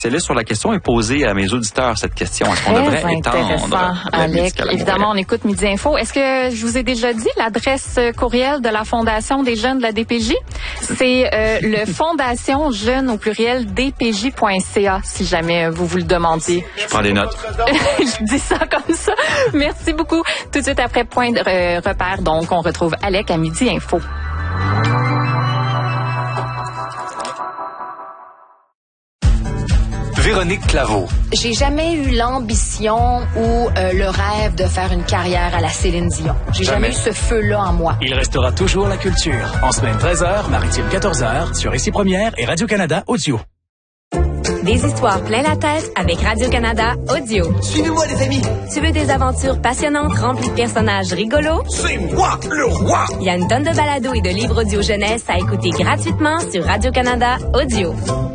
Sur la question est posée à mes auditeurs, cette question. Est-ce qu'on devrait étendre l'aide médicale à Évidemment, mourir? on écoute Midi Info. Est-ce que je vous ai déjà dit l'adresse courriel de la Fondation des jeunes de la DPJ? C'est le Fondation Jeunes au pluriel dpj.ca, si jamais vous le demandiez. Je prends des notes. Je dis ça comme ça. Merci beaucoup. Tout de suite après Point de repère, donc, on retrouve Alec à Midi Info. Véronique Claveau. J'ai jamais eu l'ambition ou le rêve de faire une carrière à la Céline Dion. J'ai jamais eu ce feu-là en moi. Il restera toujours la culture. En semaine 13h, maritime 14h, sur Ici Première et Radio-Canada Audio. Des histoires plein la tête avec Radio-Canada Audio. Suivez-moi, les amis. Tu veux des aventures passionnantes remplies de personnages rigolos? C'est moi, le roi. Il y a une tonne de balados et de livres audio jeunesse à écouter gratuitement sur Radio-Canada Audio.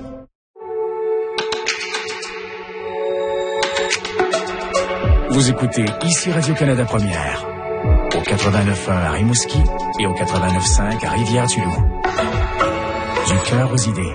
Vous écoutez Ici Radio-Canada Première, au 89.1 à Rimouski et au 89.5 à Rivière-du-Loup. Du cœur aux idées.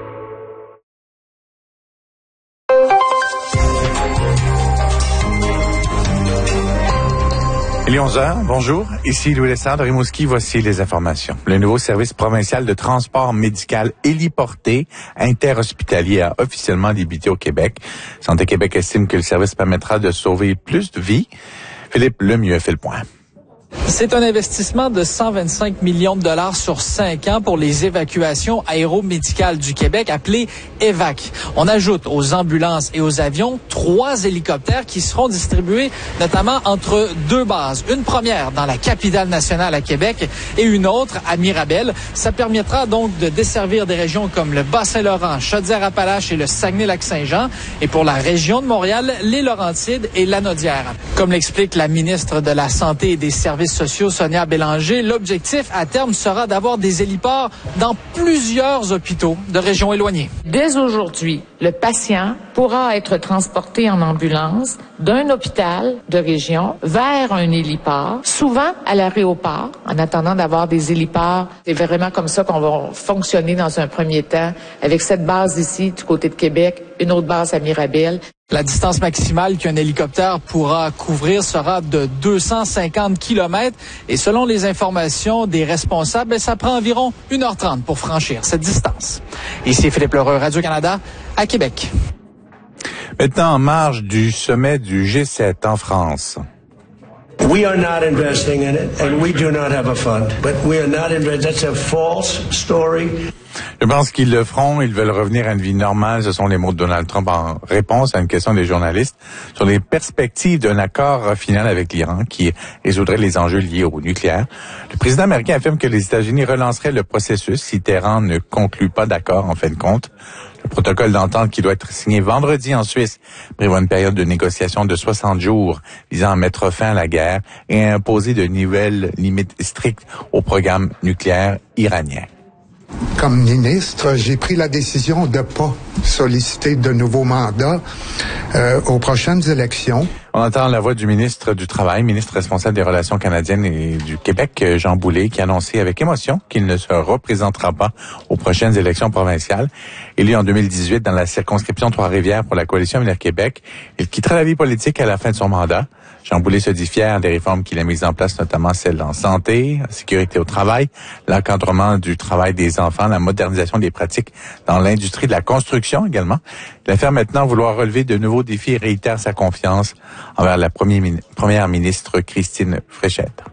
Il est 11h, bonjour, ici Louis Lessard de Rimouski, voici les informations. Le nouveau service provincial de transport médical héliporté interhospitalier a officiellement débuté au Québec. Santé Québec estime que le service permettra de sauver plus de vies. Philippe Lemieux fait le point. C'est un investissement de 125 millions de dollars sur 5 ans pour les évacuations aéromédicales du Québec, appelées EVAC. On ajoute aux ambulances et aux avions 3 hélicoptères qui seront distribués notamment entre 2 bases. Une première dans la capitale nationale à Québec et une autre à Mirabel. Ça permettra donc de desservir des régions comme le Bas-Saint-Laurent, Chaudière-Appalaches et le Saguenay-Lac-Saint-Jean. Et pour la région de Montréal, les Laurentides et l'Anaudière. Comme l'explique la ministre de la Santé et des Services sociaux, Sonia Bélanger, l'objectif à terme sera d'avoir des héliports dans plusieurs hôpitaux de régions éloignées. Dès aujourd'hui, le patient pourra être transporté en ambulance d'un hôpital de région vers un héliport, souvent à l'aéroport, en attendant d'avoir des héliports. C'est vraiment comme ça qu'on va fonctionner dans un premier temps, avec cette base ici, du côté de Québec, une autre base à Mirabel. La distance maximale qu'un hélicoptère pourra couvrir sera de 250 km et selon les informations des responsables, ça prend environ 1h30 pour franchir cette distance. Ici Philippe Lheureux, Radio-Canada, à Québec. Maintenant, en marge du sommet du G7 en France. We are not investing in it, and we do not have a fund. But we are not investing. That's a false story. Je pense qu'ils le feront. Ils veulent revenir à une vie normale. Ce sont les mots de Donald Trump en réponse à une question des journalistes sur les perspectives d'un accord final avec l'Iran qui résoudrait les enjeux liés au nucléaire. Le président américain affirme que les États-Unis relanceraient le processus si Téhéran ne conclut pas d'accord en fin de compte. Le protocole d'entente qui doit être signé vendredi en Suisse prévoit une période de négociation de 60 jours visant à mettre fin à la guerre et à imposer de nouvelles limites strictes au programme nucléaire iranien. Comme ministre, j'ai pris la décision de ne pas solliciter de nouveaux mandats aux prochaines élections. On entend la voix du ministre du Travail, ministre responsable des Relations canadiennes et du Québec, Jean Boulet, qui a annoncé avec émotion qu'il ne se représentera pas aux prochaines élections provinciales. Élu en 2018 dans la circonscription Trois-Rivières pour la Coalition Avenir Québec, il quittera la vie politique à la fin de son mandat. Jean Boulet se dit fier des réformes qu'il a mises en place, notamment celles en santé, en sécurité au travail, l'encadrement du travail des enfants, la modernisation des pratiques dans l'industrie de la construction également. Il affirme maintenant vouloir relever de nouveaux défis et réitère sa confiance envers la première ministre Christine Fréchette.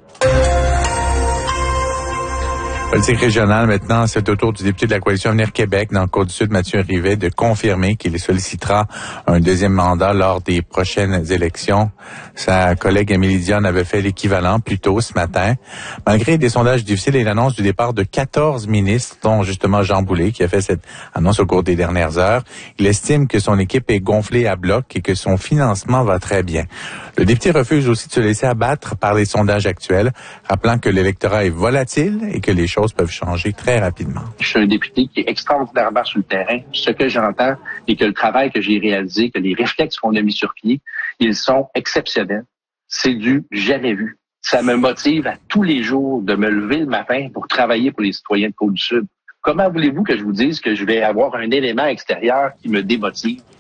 Politique régionale, maintenant, c'est au tour du député de la Coalition Avenir Québec dans le Côte-du-Sud, Mathieu Rivet, de confirmer qu'il sollicitera un deuxième mandat lors des prochaines élections. Sa collègue Amélie Dionne avait fait l'équivalent plus tôt ce matin. Malgré des sondages difficiles et l'annonce du départ de 14 ministres, dont justement Jean Boulet, qui a fait cette annonce au cours des dernières heures, il estime que son équipe est gonflée à bloc et que son financement va très bien. Le député refuse aussi de se laisser abattre par les sondages actuels, rappelant que l'électorat est volatile et que les choses peuvent changer très rapidement. Je suis un député qui est extraordinairement sur le terrain. Ce que j'entends et que le travail que j'ai réalisé, que les réflexes qu'on a mis sur pied, ils sont exceptionnels. C'est du jamais vu. Ça me motive à tous les jours de me lever le matin pour travailler pour les citoyens de Côte-du-Sud. Comment voulez-vous que je vous dise que je vais avoir un élément extérieur qui me démotive?